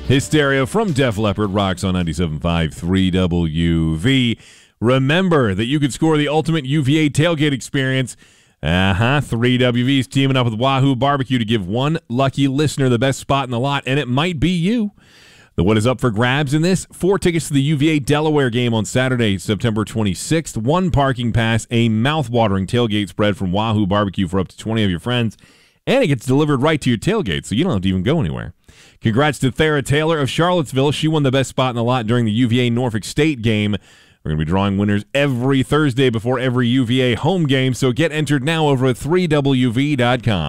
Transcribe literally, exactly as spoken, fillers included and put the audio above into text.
Hysteria from Def Leppard rocks on ninety-seven point five three W V. Remember that you could score the ultimate U V A tailgate experience. Uh-huh. three W V is teaming up with Wahoo Barbecue to give one lucky listener the best spot in the lot, and it might be you. The what is up for grabs in this? Four tickets to the U V A Delaware game on Saturday, September twenty-sixth. One parking pass, a mouth-watering tailgate spread from Wahoo Barbecue for up to twenty of your friends. And it gets delivered right to your tailgate, so you don't have to even go anywhere. Congrats to Thera Taylor of Charlottesville. She won the best spot in the lot during the U V A Norfolk State game. We're going to be drawing winners every Thursday before every U V A home game, so get entered now over at three W V dot com.